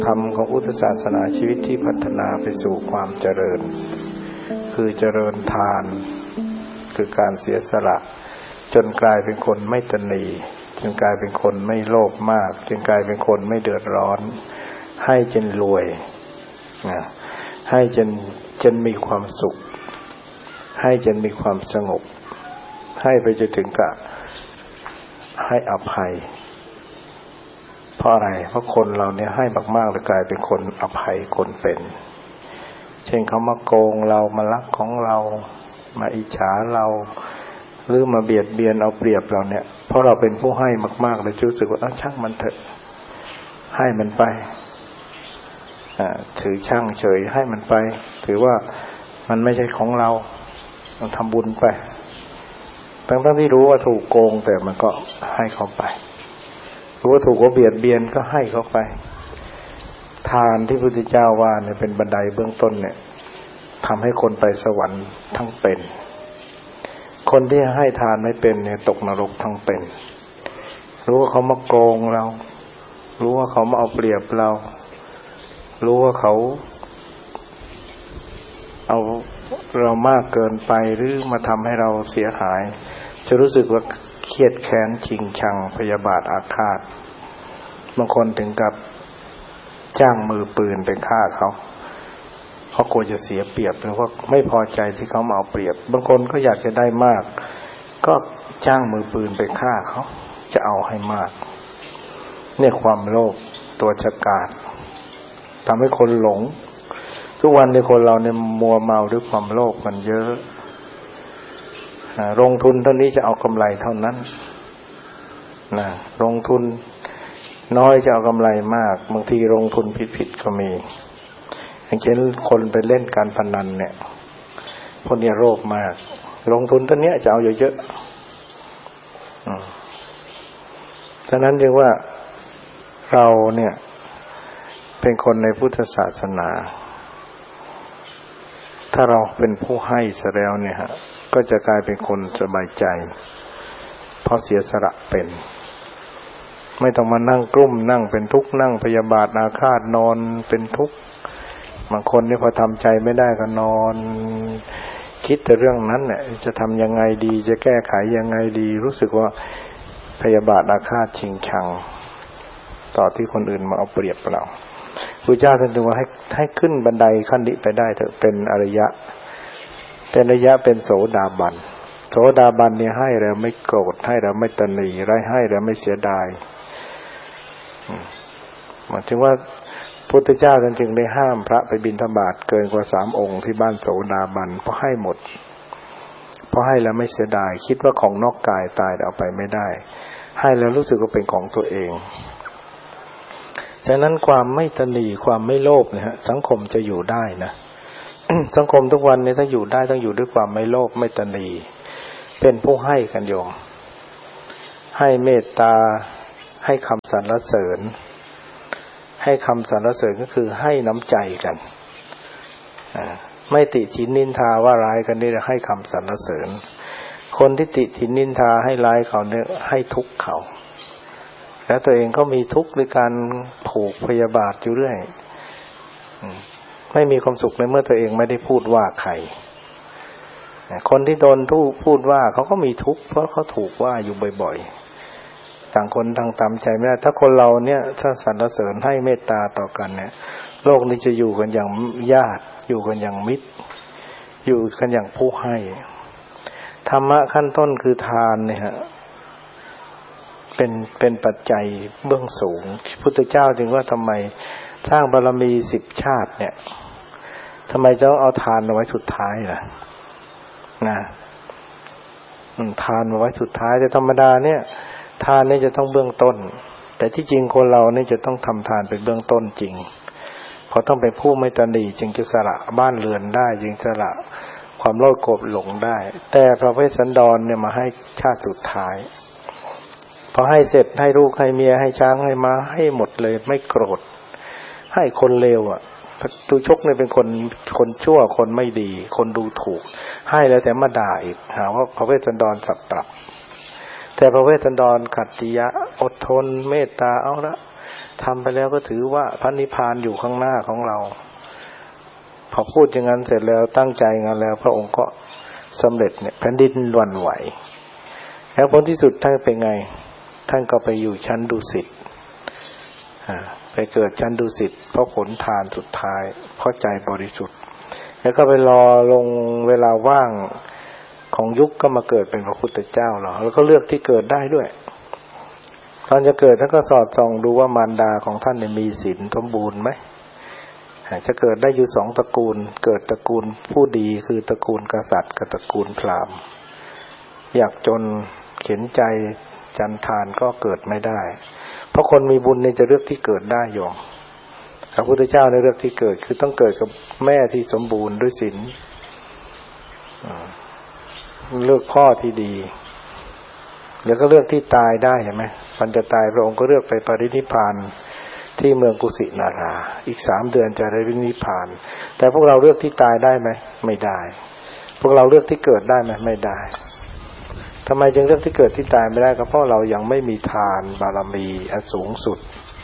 ธรรมของพุทธศาสนาชีวิตที่พัฒนาไปสู่ความเจริญคือเจริญทานคือการเสียสละจนกลายเป็นคนไม่ตนีจนกลายเป็นคนไม่โลภมากจนกลายเป็นคนไม่เดือดร้อนให้จนรวยให้จนมีความสุขให้จนมีความสงบให้ไปจนถึงกับให้อภัยเพราะอะไรเพราะคนเราเนี่ยให้มากๆเลยกลายเป็นคนอภัยคนเป็นเช่นเขามาโกงเรามาลักของเรามาอิจฉาเราหรือมาเบียดเบียนเอาเปรียบเราเนี่ยเพราะเราเป็นผู้ให้มากๆเลยรู้สึกว่าช่างมันเถอะให้มันไปถือช่างเฉยให้มันไปถือว่ามันไม่ใช่ของเราต้องทำบุญไปทั้งที่รู้ว่าถูกโกงแต่มันก็ให้เขาไปรู้ว่าถูกเขาเบียดเบียนก็ให้เขาไปทานที่พระพุทธเจ้าว่าเนี่ยเป็นบันไดเบื้องต้นเนี่ยทำให้คนไปสวรรค์ทั้งเป็นคนที่ให้ทานไม่เป็นเนี่ยตกนรกทั้งเป็นรู้ว่าเขามาโกงเรารู้ว่าเขามาเอาเปรียบเรารู้ว่าเขาเอาเรามากเกินไปหรือมาทำให้เราเสียหายจะรู้สึกว่าเครียดแค้นชิงชังพยาบาทอาฆาตบางคนถึงกับจ้างมือปืนไปฆ่าเขาเพราะกลัวจะเสียเปรียบหรือว่าไม่พอใจที่เขามาเอาเปรียบบางคนก็อยากจะได้มากก็จ้างมือปืนไปฆ่าเขาจะเอาให้มากเนี่ยความโลภตัวฉกาจทำให้คนหลงทุกวันในคนเราเนี่ยมัวเมาด้วยความโลภมันเยอะลงทุนเท่านี้จะเอากำไรเท่านั้นลงทุนน้อยจะเอากำไรมากบางทีลงทุนผิดๆก็มีอย่างเช่นคนไปเล่นการพนันเนี่ยพวกนี้โลภมากลงทุนเท่านี้จะเอาเยอะๆฉะนั้นจึงว่าเราเนี่ยเป็นคนในพุทธศาสนาถ้าเราเป็นผู้ให้ซะแล้วเนี่ยฮะก็จะกลายเป็นคนสบายใจเพราะเสียสละเป็นไม่ต้องมานั่งกลุ้มนั่งเป็นทุกข์นั่งพยาบาทอาฆาตนอนเป็นทุกข์บางคนนี่พอทำใจไม่ได้ก็นอนคิดแต่เรื่องนั้นเนี่ยจะทำยังไงดีจะแก้ไขยังไงดีรู้สึกว่าพยาบาทอาฆาตชิงชังต่อที่คนอื่นมาเอาเปรียบเราพระเจ้าท่านจึงว่าให้ขึ้นบันไดขั้นนี้ไปได้เถอะเป็นอริยะเป็นอริยะเป็นโสดาบันโสดาบันเนี่ยให้แล้วไม่โกรธให้แล้วไม่ตนีให้แล้วไม่เสียดายหมายถึงว่าพุทธเจ้าท่านจึงได้ห้ามพระไปบิณฑบาตเกินกว่า3 องค์ที่บ้านโสดาบันเพราะให้หมดเพราะให้แล้วไม่เสียดายคิดว่าของนอกกายตายเอาไปไม่ได้ให้แล้วรู้สึกว่าเป็นของตัวเองฉะนั้นความไม่ตนีความไม่โลภเนี่ยฮะสังคมจะอยู่ได้นะ สังคมทุกวันนี้ถ้าอยู่ได้ต้องอยู่ด้วยความไม่โลภไม่ตนีเป็นผู้ให้กันโยมให้เมตตาให้คำสรรเสริญให้คำสรรเสริญก็คือให้น้ำใจกันไม่ติฉินนินทาว่าร้ายกันนี่ให้คำสรรเสริญคนที่ติฉินนินทาให้ร้ายเขาเนี่ยให้ทุกข์เขาแล้วตัวเองก็มีทุกข์ด้วยการผูกพยาบาทอยู่เรื่อยไม่มีความสุขในเมื่อตัวเองไม่ได้พูดว่าใครคนที่โดนพูดว่าเขาก็มีทุกข์เพราะเขาถูกว่าอยู่บ่อยๆต่างคนต่างตามใจไม่ได้ถ้าคนเราเนี่ยถ้าสรรเสริญให้เมตตาต่อกันเนี่ยโลกนี้จะอยู่กันอย่างญาติอยู่กันอย่างมิตรอยู่กันอย่างผู้ให้ธรรมะขั้นต้นคือทานเนี่ยฮะเป็นปัจจัยเบื้องสูงพุทธเจ้าจึงว่าทำไมสร้างบารมี10 ชาติเนี่ยทำไมจะเอาทานเอาไว้สุดท้ายล่ะนะทานเอาไว้สุดท้ายแต่ธรรมดาเนี่ยทานนี่จะต้องเบื้องต้นแต่ที่จริงคนเรานี่จะต้องทำทานเป็นเบื้องต้นจริงเพราะต้องเป็นผู้ไม่ตนีจึงจะสละบ้านเรือนได้จึงสละความโลภโกรธหลงได้แต่พระเวสสันดรเนี่ยมาให้ชาติสุดท้ายพอให้เสร็จให้ลูกให้เมียให้ช้างให้ม้าให้หมดเลยไม่โกรธให้คนเลวตุชกเนี่ยเป็นคนชั่วคนไม่ดีคนดูถูกให้แล้วแต่มาด่าอีกหาว่าพระเวสสันดรสับปรับแต่พระเวสสันดรขัตติยะอดทนเมตตาเอาละ เทำไปแล้วก็ถือว่าพระนิพพานอยู่ข้างหน้าของเราพอพูดอย่างนั้นเสร็จแล้วตั้งใจงั้นแล้วพระองค์ก็สำเร็จเนี่ยแผ่นดินหวั่นไหวแล้วผลที่สุดท่านเป็นไงท่านก็ไปอยู่ชั้นดุสิตไปเกิดชั้นดุสิตเพราะผลทานสุดท้ายเพราะใจบริสุทธิ์แล้วก็ไปรอลงเวลาว่างของยุคก็มาเกิดเป็นพระพุทธเจ้าหรอแล้วก็เลือกที่เกิดได้ด้วยตอนจะเกิดท่านก็สอดส่องดูว่ามารดาของท่านมีศีลสมบูรณ์ไหมจะเกิดได้อยู่2ตระกูลเกิดตระกูลผู้ดีคือตระกูลกษัตริย์กับตระกูลพราหมณ์อยากจนเข็นใจจันทานก็เกิดไม่ได้เพราะคนมีบุญเนี่ยจะเลือกที่เกิดได้โยมพระพุทธเจ้าในเลือกที่เกิดคือต้องเกิดกับแม่ที่สมบูรณ์ด้วยศีลเลือกพ่อที่ดีแล้วก็เลือกที่ตายได้เห็นไหมมันจะตายพระองค์ก็เลือกไปปรินิพพานที่เมืองกุสินาราอีก3 เดือนจะได้ปรินิพพานแต่พวกเราเลือกที่ตายได้ไหมไม่ได้พวกเราเลือกที่เกิดได้ไหมไม่ได้ทำไมจึงเลือกที่เกิดที่ตายไม่ได้ก็เพราะเรายังไม่มีทานบารมีอันสูงสุด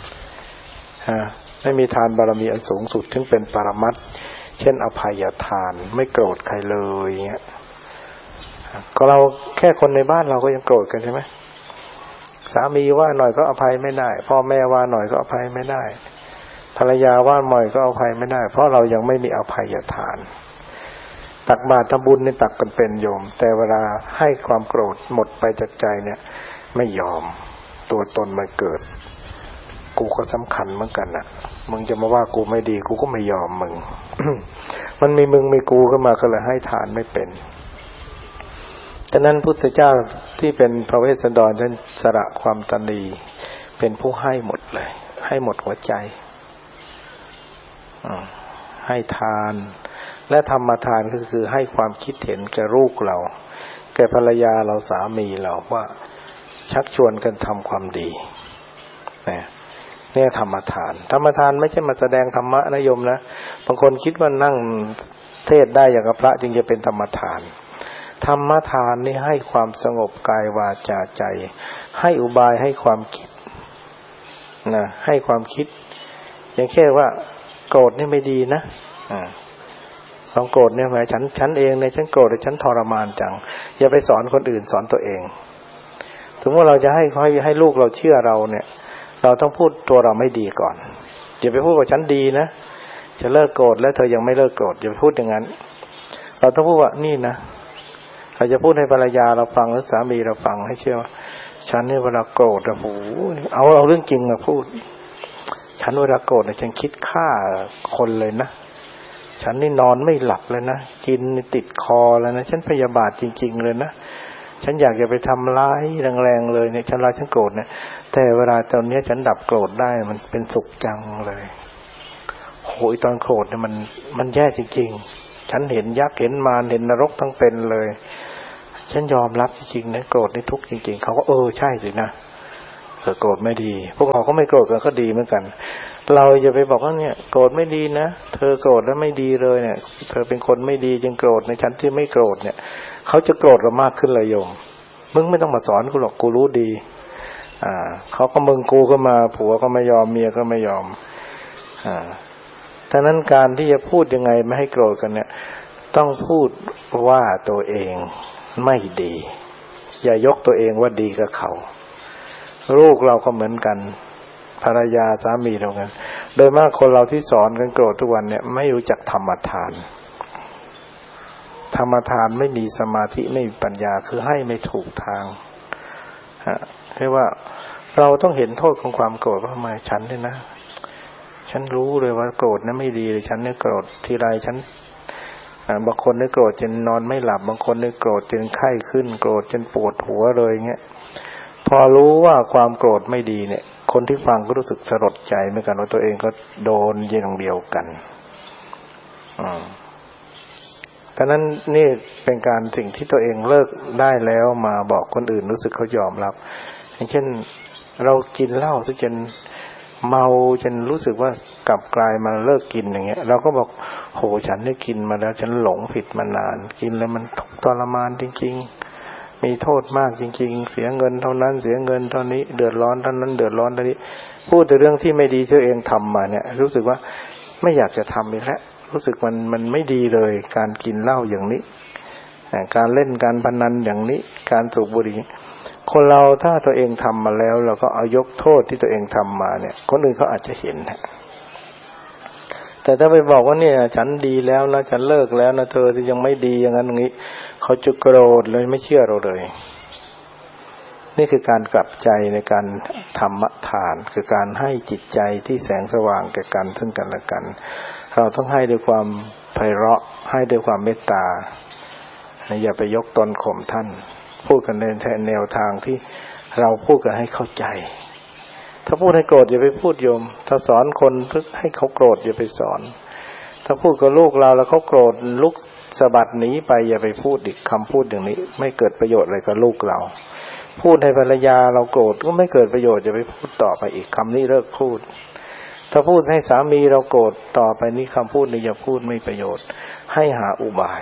ไม่มีทานบารมีอันสูงสุดซึ่งเป็นปรมัตถ์เช่นอภัยทานไม่โกรธใครเลยเงี้ยก็เราแค่คนในบ้านเราก็ยังโกรธกันใช่ไหมสามีว่าหน่อยก็อภัยไม่ได้พ่อแม่ว่าหน่อยก็อภัยไม่ได้ภรรยาว่าหน่อยก็อภัยไม่ได้เพราะเรายังไม่มีอภัยทานตักบาตรทำบุญนี่ตักกันเป็นโยมแต่เวลาให้ความโกรธหมดไปจากใจเนี่ยไม่ยอมตัวตนมันเกิดกูก็สำคัญเหมือนกันน่ะมึงจะมาว่ากูไม่ดีกูก็ไม่ยอมมึง มันมีมึงมีกูขึ้นมาก็เลยให้ทานไม่เป็นฉะนั้นพุทธเจ้าที่เป็นพระเวสสันดรท่านสละความตนีเป็นผู้ให้หมดเลยให้หมดหัวใจให้ทานและธรรมทานก็คือให้ความคิดเห็นแก่ลูกเราแก่ภรรยาเราสามีเราว่าชักชวนกันทำความดีเนี่ยธรรมทานธรรมทานไม่ใช่มาแสดงธรรมะนะโยมนะบางคนคิดว่านั่งเทศได้อย่างกับพระจึงจะเป็นธรรมทานธรรมทานนี่ให้ความสงบกายวาจาใจให้อุบายให้ความคิดนะให้ความคิดอย่างเช่นว่าโกรธนี่ไม่ดีนะความโกรธเนี่ยหมายฉันเองเนี่ยฉันโกรธแต่ฉันทรมานจังอย่าไปสอนคนอื่นสอนตัวเองสมมติว่าเราจะให้ลูกเราเชื่อเราเนี่ยเราต้องพูดตัวเราไม่ดีก่อนอย่าไปพูดว่าฉันดีนะจะเลิกโกรธแล้วเธอยังไม่เลิกโกรธอย่าไปพูดอย่างนั้นเราต้องพูดว่านี่นะเราจะพูดให้ภรรยาเราฟังหรือสามีเราฟังให้เชื่อว่าฉันเนี่ยเวลาโกรธโอ้โหเอาเรื่องจริงมาพูดฉันเวลาโกรธเนี่ยฉันคิดฆ่าคนเลยนะฉันนี่นอนไม่หลับเลยนะกินติดคอแล้วนะฉันพยาบาทจริงๆเลยนะฉันอยากจะไปทำร้ายแรงๆเลยเนี่ยฉันโกรธเนี่ยแต่เวลาตอนนี้ฉันดับโกรธได้มันเป็นสุขจังเลยโหยตอนโกรธเนี่ยมันแย่จริงๆฉันเห็นยักษ์เห็นมารเห็นนรกทั้งเป็นเลยฉันยอมรับจริงๆนะโกรธนี่ทุกข์จริงๆเขาก็ใช่สินะโกรธไม่ดีพวกเราก็ไม่โกรธกันก็ดีเหมือนกันเราอย่าไปบอกว่าเนี่ยโกรธไม่ดีนะเธอโกรธแล้วไม่ดีเลยเนี่ยเธอเป็นคนไม่ดีจึงโกรธในฉันที่ไม่โกรธเนี่ยเขาจะโกรธเรามากขึ้นเลยโยมมึงไม่ต้องมาสอนกูหรอกกูรู้ดีเขาก็มึงกูก็มาผัวก็ไม่ยอมเมียก็ไม่ยอมฉะนั้นการที่จะพูดยังไงไม่ให้โกรธกันเนี่ยต้องพูดว่าตัวเองไม่ดีอย่ายกตัวเองว่าดีกับเขาลูกเราก็เหมือนกันภรรยาสามีเรากันโดยมากคนเราที่สอนกันโกรธทุกวันเนี่ยไม่รู้จักธรรมทานธรรมทานไม่มีสมาธิไม่มีปัญญาคือให้ไม่ถูกทางเรียกว่าเราต้องเห็นโทษของความโกรธว่าทำไมฉันเนี่ยนะฉันรู้เลยว่าโกรธนั้นไม่ดีเลยฉันเนี่ยโกรธทีไรฉันบางคนเนี่ยโกรธจนนอนไม่หลับบางคนเนี่ยโกรธจนไข้ขึ้นโกรธจนปวดหัวเลยเงี้ยพอรู้ว่าความโกรธไม่ดีเนี่ยคนที่ฟังก็รู้สึกสลดใจเหมือนกันว่าตัวเองก็โดนอย่างเดียวกันฉะนั้นนี่เป็นการสิ่งที่ตัวเองเลิกได้แล้วมาบอกคนอื่นรู้สึกเขายอมรับอย่างเช่นเรากินเหล้าซะจนเมาจนรู้สึกว่ากลับกลายมาเลิกกินอย่างเงี้ยเราก็บอกโหฉันได้กินมาแล้วฉันหลงผิดมานานกินแล้วมันทุกข์ทรมานจริงๆมีโทษมากจริงๆเสียเงินเท่านั้นเสียเงินเท่านี้เดือดร้อนเท่านั้นเดือดร้อนเท่านี้พูดแต่เรื่องที่ไม่ดีที่ตัวเองทำมาเนี่ยรู้สึกว่าไม่อยากจะทำอีกแล้วรู้สึกมันไม่ดีเลยการกินเหล้าอย่างนี้การเล่นการพนันอย่างนี้การสูบบุหรี่คนเราถ้าตัวเองทำมาแล้วเราก็เอายกโทษที่ตัวเองทำมาเนี่ยคนอื่นเขาอาจจะเห็นแต่ถ้าไปบอกว่าเนี่ยฉันดีแล้วนะฉันเลิกแล้วนะเธอที่ยังไม่ดีอย่างนั้นอย่างนี้เขาจะโกรธเลยไม่เชื่อเราเลยนี่คือการกลับใจในการธรรมทานคือการให้จิตใจที่แสงสว่างแก่กันซึ่งกันและกันเราต้องให้ด้วยความไพเราะให้ด้วยความเมตตาอย่าไปยกตนข่มท่านพูดกันในแนวทางที่เราพูดกันให้เข้าใจถ้าพูดให้โกรธอย่าไปพูดโยมถ้าสอนคนเพื่อให้เขาโกรธอย่าไปสอนถ้าพูดกับลูกเราแล้วเขาโกรธลุกสะบัดหนีไปอย่าไปพูดอีกคำพูดอย่างนี้ไม่เกิดประโยชน์อะไรกับลูกเราพูดให้ภรรยาเราโกรธก็ไม่เกิดประโยชน์อย่าไปพูดต่อไปอีกคำนี้เลิกพูดถ้าพูดให้สามีเราโกรธต่อไปนี้คำพูดนี้อย่าพูดไม่ประโยชน์ให้หาอุบาย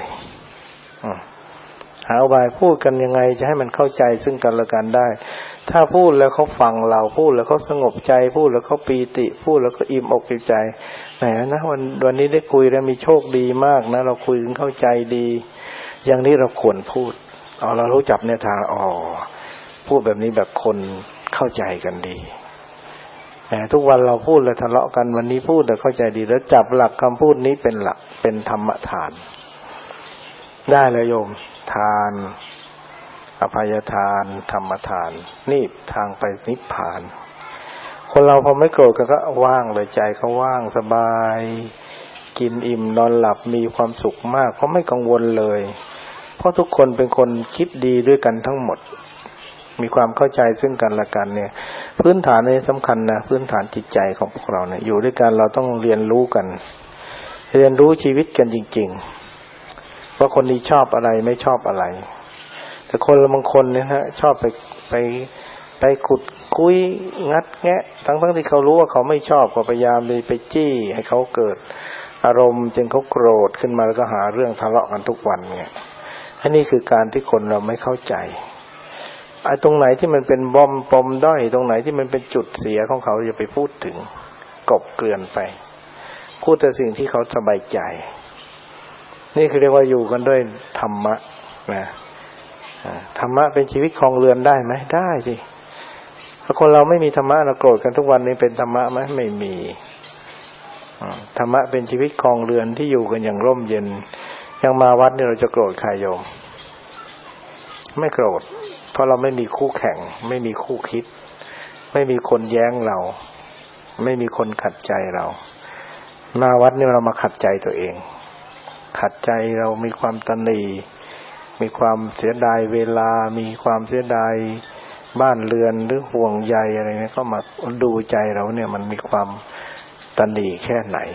หาอุบายพูดกันยังไงจะให้มันเข้าใจซึ่งกันและกันได้ถ้าพูดแล้วเขาฟังเราพูดแล้วเขาสงบใจพูดแล้วเขาปีติพูดแล้วก็อิ่มอกอิ่มใจแหมนะวันนี้ได้คุยแล้วมีโชคดีมากนะเราคุยกันเข้าใจดีอย่างนี้เราควรพูดเรารู้จักแนวทางพูดแบบนี้แบบคนเข้าใจกันดีแต่ทุกวันเราพูดแล้วทะเลาะกันวันนี้พูดแต่เข้าใจดีแล้วจับหลักคำพูดนี้เป็นหลักเป็นธรรมทานได้เลยโยมทานอภัยทานธรรมทานนี่ทางไปนิพพานคนเราพอไม่โกรธก็ว่างเลยใจเขาว่างสบายกินอิ่มนอนหลับมีความสุขมากเพราะไม่กังวลเลยเพราะทุกคนเป็นคนคิดดีด้วยกันทั้งหมดมีความเข้าใจซึ่งกันและกันเนี่ยพื้นฐานนี้สำคัญนะพื้นฐานจิตใจของพวกเราเนี่ยอยู่ด้วยกันเราต้องเรียนรู้กันเรียนรู้ชีวิตกันจริงๆว่าคนนี้ชอบอะไรไม่ชอบอะไรแต่คนบางคนเนี่ยฮะชอบไปขุดคุยงัดแงะทั้งที่เขารู้ว่าเขาไม่ชอบก็พยายามไปจี้ให้เขาเกิดอารมณ์จนเขาโกรธขึ้นมาแล้วก็หาเรื่องทะเลาะกันทุกวันเนี่ยอันนี้คือการที่คนเราไม่เข้าใจไอ้ตรงไหนที่มันเป็นบอมปมด้อยตรงไหนที่มันเป็นจุดเสียของเขาอย่าไปพูดถึงกบเกลื่อนไปพูดแต่สิ่งที่เขาสบายใจนี่คือเรียกว่าอยู่กันด้วยธรรมะนะธรรมะเป็นชีวิตครองเรือนได้ไหมได้สิถ้าคนเราไม่มีธรรมะเราโกรธกันทุกวันนี้เป็นธรรมะไหมไม่มีธรรมะเป็นชีวิตครองเรือนที่อยู่กันอย่างร่มเย็นยังมาวัดนี่เราจะโกรธใครโยมไม่โกรธเพราะเราไม่มีคู่แข่งไม่มีคู่คิดไม่มีคนแย้งเราไม่มีคนขัดใจเรามาวัดนี่เรามาขัดใจตัวเองขัดใจเรามีความตณีมีความเสียดายเวลามีความเสียดายบ้านเรือนหรือห่วงใยอะไรเนี่ยก็มาดูใจเราเนี่ยมันมีความตณีแค่ไหน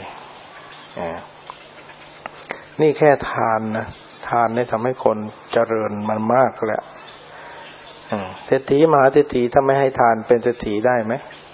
นี่แค่ทานนะทานเนี่ยทำให้คนเจริญมันมากแล้วเศรษฐีมหาเศรษฐีถ้าไม่ให้ทานเป็นเศรษฐีได้ไหม